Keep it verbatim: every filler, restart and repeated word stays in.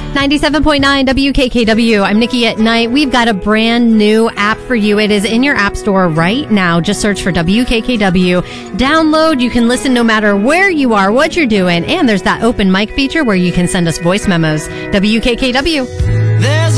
ninety-seven point nine W K K W. I'm Nikki at Night. We've got a brand new app for you. It is in your app store right now. Just search for W K K W. Download. You can listen no matter where you are, what you're doing. And there's that open mic feature where you can send us voice memos. W K K W.